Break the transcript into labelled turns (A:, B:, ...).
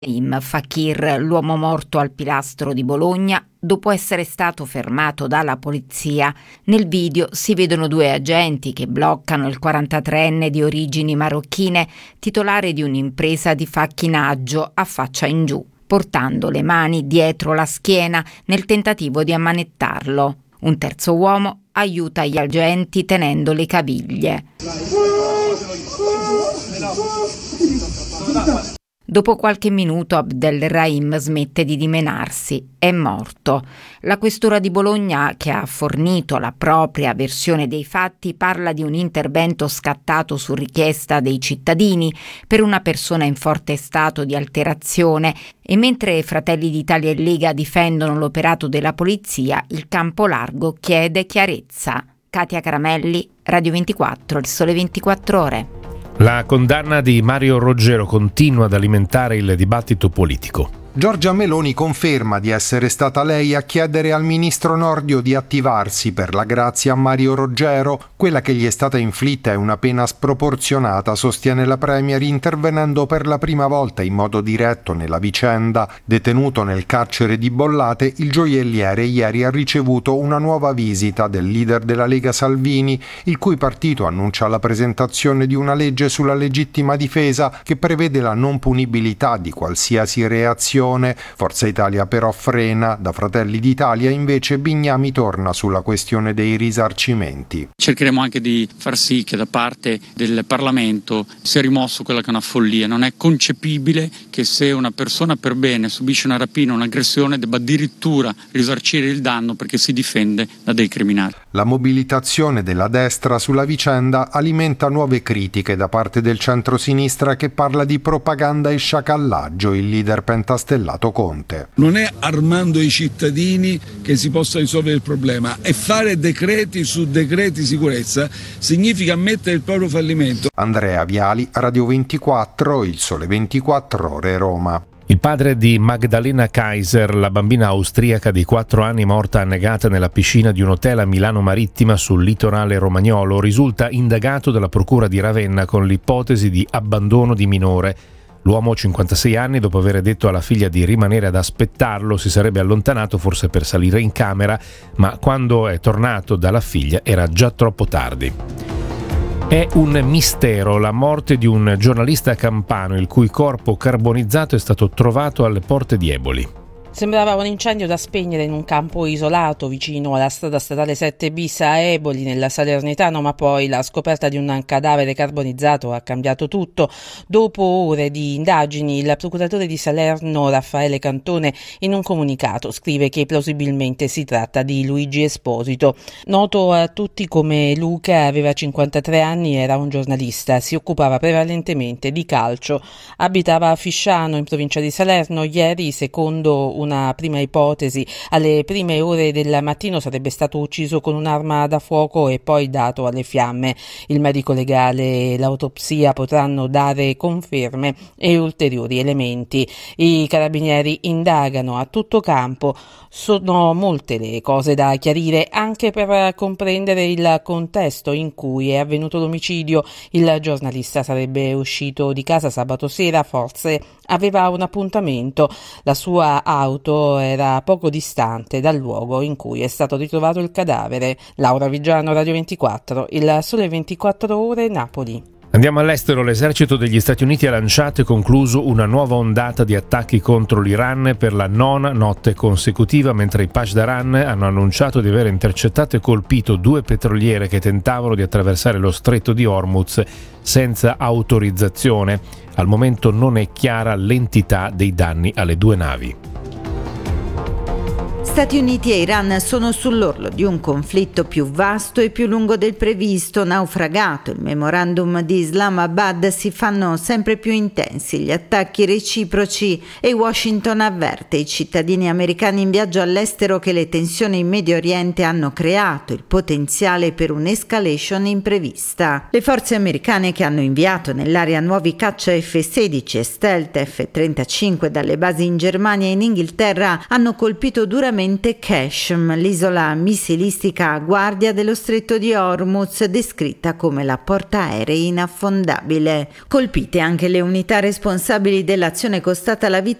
A: Fakir, l'uomo morto al pilastro di Bologna, dopo essere stato fermato dalla polizia. Nel video si vedono due agenti che bloccano il 43enne di origini marocchine, titolare di un'impresa di facchinaggio a faccia in giù, portando le mani dietro la schiena nel tentativo di ammanettarlo. Un terzo uomo aiuta gli agenti tenendo le caviglie. Dopo qualche minuto Abdelrahim smette di dimenarsi, è morto. La questura di Bologna, che ha fornito la propria versione dei fatti, parla di un intervento scattato su richiesta dei cittadini per una persona in forte stato di alterazione, e mentre Fratelli d'Italia e Lega difendono l'operato della polizia, il campo largo chiede chiarezza. Katia Caramelli, Radio 24, Il Sole 24 Ore.
B: La condanna di Mario Roggero continua ad alimentare il dibattito politico.
C: Giorgia Meloni conferma di essere stata lei a chiedere al ministro Nordio di attivarsi per la grazia a Mario Roggero. Quella che gli è stata inflitta è una pena sproporzionata, sostiene la Premier, intervenendo per la prima volta in modo diretto nella vicenda. Detenuto nel carcere di Bollate, il gioielliere ieri ha ricevuto una nuova visita del leader della Lega Salvini, il cui partito annuncia la presentazione di una legge sulla legittima difesa che prevede la non punibilità di qualsiasi reazione. Forza Italia però frena. Da Fratelli d'Italia invece Bignami torna sulla questione dei risarcimenti.
D: Cercheremo anche di far sì che da parte del Parlamento sia rimosso quella che è una follia. Non è concepibile che se una persona per bene subisce una rapina o un'aggressione debba addirittura risarcire il danno perché si difende da dei criminali.
C: La mobilitazione della destra sulla vicenda alimenta nuove critiche da parte del centro-sinistra, che parla di propaganda e sciacallaggio. Il leader pentastellato Conte:
E: non è armando i cittadini che si possa risolvere il problema, e fare decreti su decreti sicurezza significa ammettere il proprio fallimento.
C: Andrea Viali, Radio 24, Il Sole 24 Ore, Roma.
B: Il padre di Magdalena Kaiser, la bambina austriaca di 4 anni morta annegata nella piscina di un hotel a Milano Marittima sul litorale romagnolo, risulta indagato dalla procura di Ravenna con l'ipotesi di abbandono di minore. L'uomo, 56 anni, dopo aver detto alla figlia di rimanere ad aspettarlo, si sarebbe allontanato forse per salire in camera, ma quando è tornato dalla figlia era già troppo tardi. È un mistero la morte di un giornalista campano, il cui corpo carbonizzato è stato trovato alle porte di Eboli.
F: Sembrava un incendio da spegnere in un campo isolato vicino alla strada statale 7 bis a Eboli, nella Salernitano, ma poi la scoperta di un cadavere carbonizzato ha cambiato tutto. Dopo ore di indagini, il procuratore di Salerno, Raffaele Cantone, in un comunicato scrive che plausibilmente si tratta di Luigi Esposito. Noto a tutti come Luca, aveva 53 anni, era un giornalista, si occupava prevalentemente di calcio, abitava a Fisciano, in provincia di Salerno. Ieri, secondo una prima ipotesi, alle prime ore del mattino sarebbe stato ucciso con un'arma da fuoco e poi dato alle fiamme. Il medico legale e l'autopsia potranno dare conferme e ulteriori elementi. I carabinieri indagano a tutto campo. Sono molte le cose da chiarire, anche per comprendere il contesto in cui è avvenuto l'omicidio. Il giornalista sarebbe uscito di casa sabato sera, forse aveva un appuntamento. La sua auto era poco distante dal luogo in cui è stato ritrovato il cadavere. Laura Vigiano, Radio 24, Il Sole 24 Ore, Napoli.
B: Andiamo all'estero. L'esercito degli Stati Uniti ha lanciato e concluso una nuova ondata di attacchi contro l'Iran per la 9ª notte consecutiva, mentre i Pasdaran hanno annunciato di aver intercettato e colpito 2 petroliere che tentavano di attraversare lo stretto di Hormuz senza autorizzazione. Al momento non è chiara l'entità dei danni alle 2 navi.
G: Stati Uniti e Iran sono sull'orlo di un conflitto più vasto e più lungo del previsto. Naufragato il memorandum di Islamabad, si fanno sempre più intensi gli attacchi reciproci e Washington avverte i cittadini americani in viaggio all'estero che le tensioni in Medio Oriente hanno creato il potenziale per un'escalation imprevista. Le forze americane, che hanno inviato nell'area nuovi caccia F-16 e stealth F-35 dalle basi in Germania e in Inghilterra, hanno colpito duramente precisamente Qeshm, l'isola missilistica a guardia dello stretto di Hormuz, descritta come la portaerei inaffondabile. Colpite anche le unità responsabili dell'azione costata la